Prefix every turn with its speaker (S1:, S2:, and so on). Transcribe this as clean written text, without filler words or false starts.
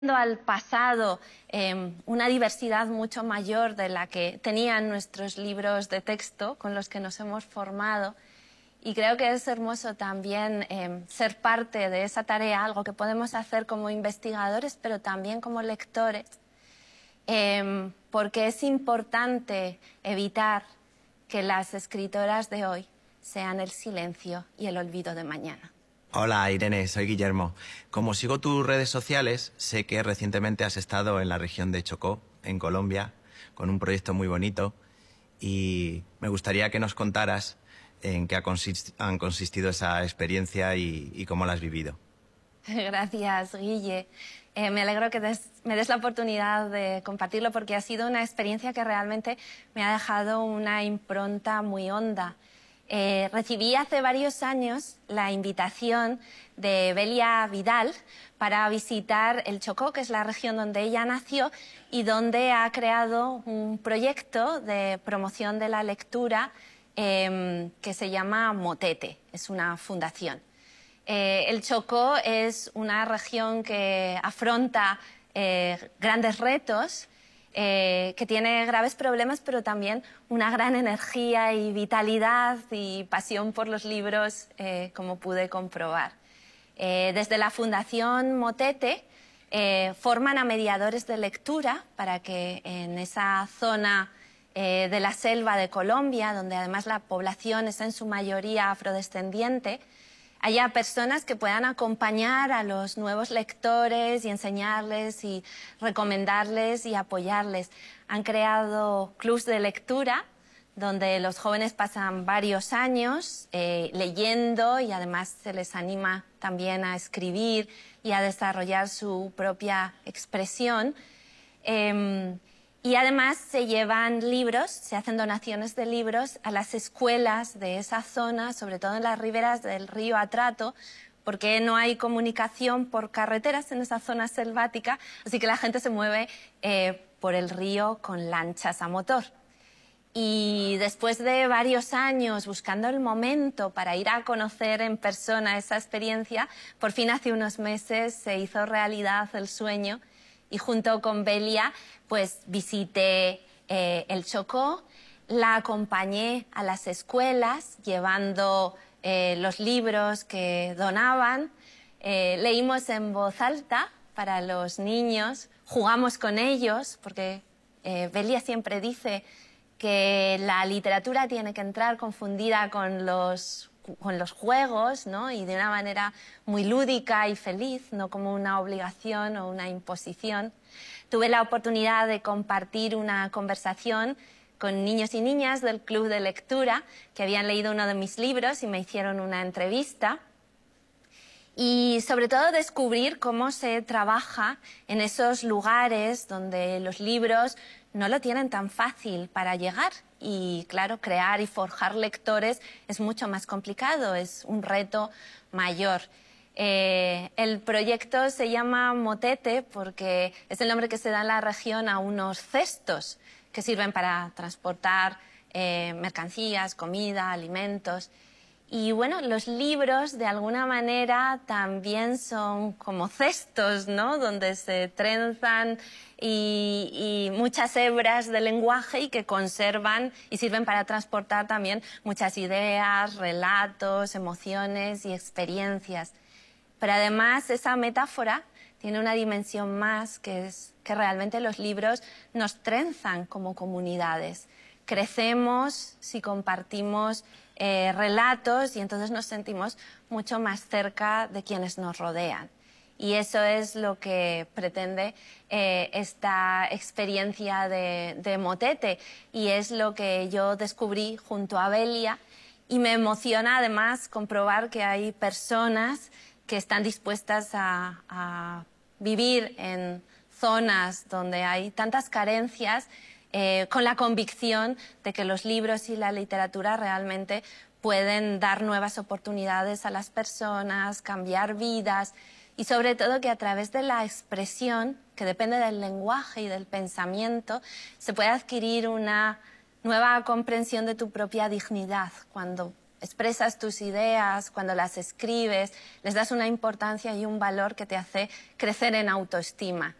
S1: al pasado una diversidad mucho mayor de la que tenían nuestros libros de texto con los que nos hemos formado. Y creo que es hermoso también ser parte de esa tarea, algo que podemos hacer como investigadores, pero también como lectores, porque es importante evitar que las escritoras de hoy sean el silencio y el olvido de mañana.
S2: Hola Irene, soy Guillermo. Como sigo tus redes sociales, sé que recientemente has estado en la región de Chocó, en Colombia, con un proyecto muy bonito y me gustaría que nos contaras en qué han consistido esa experiencia y cómo la has vivido.
S1: Gracias, Guille. Me alegro que me des la oportunidad de compartirlo porque ha sido una experiencia que realmente me ha dejado una impronta muy honda. Recibí hace varios años la invitación de Belia Vidal para visitar el Chocó, que es la región donde ella nació y donde ha creado un proyecto de promoción de la lectura que se llama Motete, es una fundación. El Chocó es una región que afronta grandes retos, que tiene graves problemas, pero también una gran energía y vitalidad y pasión por los libros, como pude comprobar. Desde la Fundación Motete forman a mediadores de lectura para que en esa zona de la selva de Colombia, donde además la población es en su mayoría afrodescendiente, haya personas que puedan acompañar a los nuevos lectores y enseñarles y recomendarles y apoyarles. Han creado clubs de lectura donde los jóvenes pasan varios años leyendo y además se les anima también a escribir y a desarrollar su propia expresión. Y además se llevan libros, se hacen donaciones de libros a las escuelas de esa zona, sobre todo en las riberas del río Atrato, porque no hay comunicación por carreteras en esa zona selvática, así que la gente se mueve por el río con lanchas a motor. Y después de varios años buscando el momento para ir a conocer en persona esa experiencia, por fin hace unos meses se hizo realidad el sueño y junto con Belia pues visité el Chocó, la acompañé a las escuelas llevando los libros que donaban, leímos en voz alta para los niños, jugamos con ellos, porque Belia siempre dice que la literatura tiene que entrar confundida con los juegos, ¿no? Y de una manera muy lúdica y feliz, no como una obligación o una imposición. Tuve la oportunidad de compartir una conversación con niños y niñas del club de lectura que habían leído uno de mis libros y me hicieron una entrevista. Y sobre todo descubrir cómo se trabaja en esos lugares donde los libros no lo tienen tan fácil para llegar. Y claro, crear y forjar lectores es mucho más complicado, es un reto mayor. El proyecto se llama Motete porque es el nombre que se da en la región a unos cestos que sirven para transportar mercancías, comida, alimentos. Y bueno, los libros de alguna manera también son como cestos, ¿no? Donde se trenzan y muchas hebras de lenguaje y que conservan y sirven para transportar también muchas ideas, relatos, emociones y experiencias. Pero además esa metáfora tiene una dimensión más, que es que realmente los libros nos trenzan como comunidades. Crecemos si compartimos relatos y entonces nos sentimos mucho más cerca de quienes nos rodean. Y eso es lo que pretende esta experiencia de Motete y es lo que yo descubrí junto a Belia y me emociona además comprobar que hay personas que están dispuestas a vivir en zonas donde hay tantas carencias con la convicción de que los libros y la literatura realmente pueden dar nuevas oportunidades a las personas, cambiar vidas y sobre todo que a través de la expresión, que depende del lenguaje y del pensamiento, se puede adquirir una nueva comprensión de tu propia dignidad cuando expresas tus ideas, cuando las escribes, les das una importancia y un valor que te hace crecer en autoestima.